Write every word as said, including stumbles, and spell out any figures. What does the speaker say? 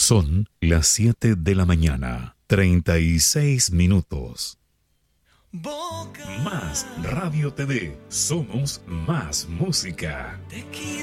Son las siete de la mañana, treinta y seis minutos. Más Radio T V, somos más música. Te quiero.